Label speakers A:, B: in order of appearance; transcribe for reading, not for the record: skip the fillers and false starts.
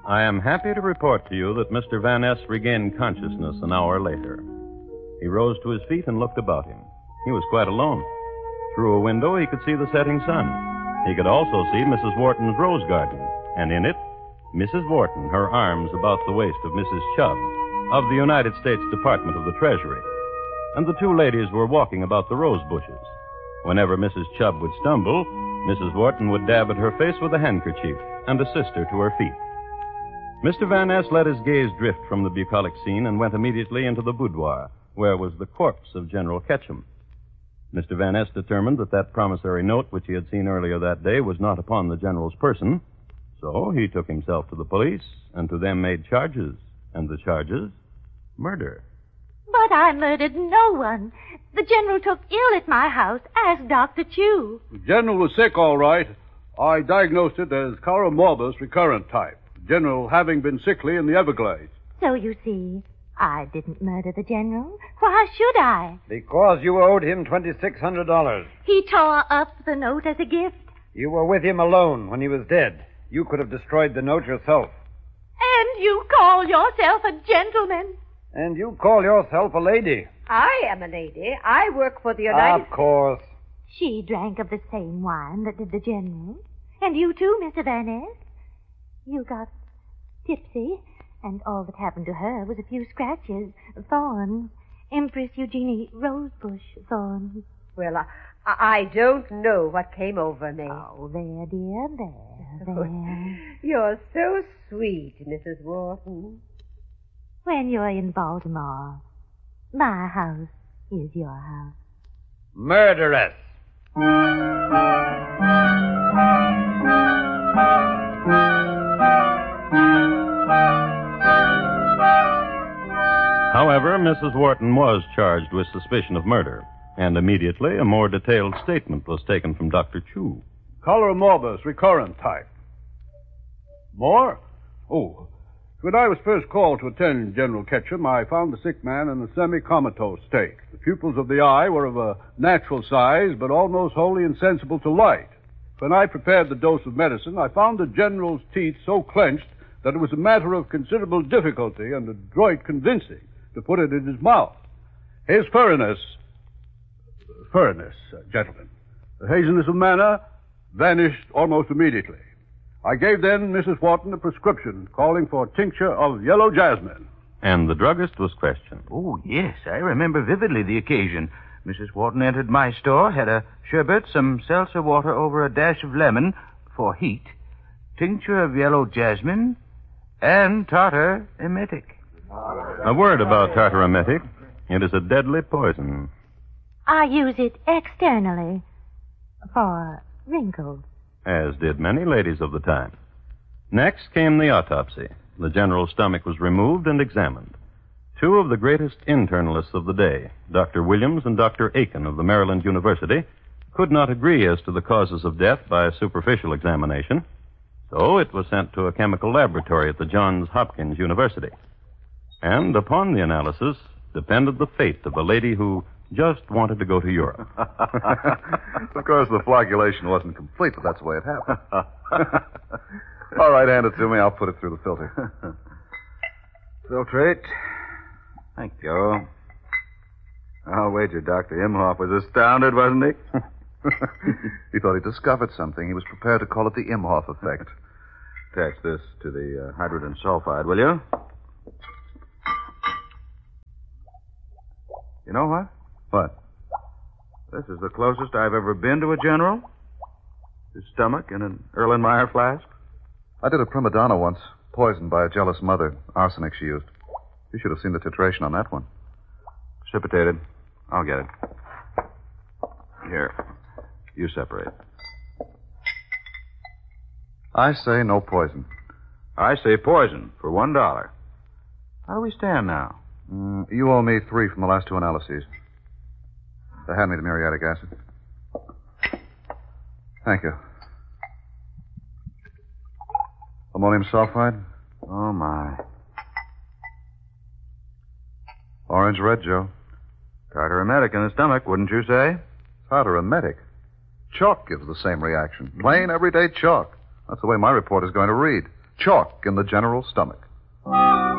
A: I am happy to report to you that Mr. Van Ness regained consciousness an hour later. He rose to his feet and looked about him. He was quite alone. Through a window, he could see the setting sun. He could also see Mrs. Wharton's rose garden, and in it, Mrs. Wharton, her arms about the waist of Mrs. Chubb, of the United States Department of the Treasury. And the two ladies were walking about the rose bushes. Whenever Mrs. Chubb would stumble, Mrs. Wharton would dab at her face with a handkerchief and assist her to her feet. Mr. Van Ness let his gaze drift from the bucolic scene and went immediately into the boudoir, where was the corpse of General Ketchum. Mr. Van Ness determined that promissory note which he had seen earlier that day was not upon the General's person, so he took himself to the police and to them made charges, and the charges, murder.
B: But I murdered no one. The General took ill at my house, as Dr. Chu.
C: The General was sick, all right. I diagnosed it as cholera morbus recurrent type. The General having been sickly in the Everglades.
B: So you see, I didn't murder the General. Why should I?
D: Because you owed him $2,600.
B: He tore up the note as a gift.
D: You were with him alone when he was dead. You could have destroyed the note yourself.
B: And you call yourself a gentleman?
D: And you call yourself a lady.
E: I am a lady. I work for the United
D: Of course.
B: She drank of the same wine that did the General. And you too, Mr. Van Ness. You got tipsy, and all that happened to her was a few scratches, thorns, Empress Eugenie Rosebush thorns.
E: Well, I don't know what came over me.
B: Oh, there, dear, there.
E: You're so sweet, Mrs. Wharton.
B: When you're in Baltimore, my house is your house.
D: Murderess.
A: However, Mrs. Wharton was charged with suspicion of murder, and immediately a more detailed statement was taken from Dr. Chu.
C: Cholera morbus recurrent type. More? Oh, when I was first called to attend General Ketchum, I found the sick man in a semi-comatose state. The pupils of the eye were of a natural size, but almost wholly insensible to light. When I prepared the dose of medicine, I found the General's teeth so clenched that it was a matter of considerable difficulty and adroit convincing to put it in his mouth. His furriness, gentlemen, the haziness of manner vanished almost immediately. I gave then Mrs. Wharton a prescription calling for tincture of yellow jasmine.
A: And the druggist was questioned.
F: Oh, yes, I remember vividly the occasion. Mrs. Wharton entered my store, had a sherbet, some seltzer water over a dash of lemon for heat, tincture of yellow jasmine, and tartar emetic.
A: A word about tartar emetic. It is a deadly poison.
B: I use it externally for wrinkles.
A: As did many ladies of the time. Next came the autopsy. The General's stomach was removed and examined. Two of the greatest internalists of the day, Dr. Williams and Dr. Aiken of the Maryland University, could not agree as to the causes of death by a superficial examination, so it was sent to a chemical laboratory at the Johns Hopkins University. And upon the analysis depended the fate of a lady who just wanted to go to Europe.
G: Of course, the flagellation wasn't complete, but that's the way it happened. All right, hand it to me. I'll put it through the filter.
F: Filtrate. Thank you. I'll wager Dr. Imhoff was astounded, wasn't he?
G: He thought he'd discovered something. He was prepared to call it the Imhoff effect.
F: Attach this to the hydrogen sulfide, will you? You know what?
G: What?
F: This is the closest I've ever been to a general. His stomach in an Erlenmeyer flask.
G: I did a prima donna once, poisoned by a jealous mother. Arsenic she used. You should have seen the titration on that one.
F: Precipitated. I'll get it. Here. You separate.
G: I say no poison.
F: I say poison for $1. How do we stand now?
G: You owe me 3 from the last 2 analyses. Hand me the muriatic acid. Thank you. Ammonium sulfide?
F: Oh, my.
G: Orange red, Joe.
F: Tartar emetic in the stomach, wouldn't you say?
G: Tartar emetic? Chalk gives the same reaction. Plain, everyday chalk. That's the way my report is going to read. chalk in the general stomach.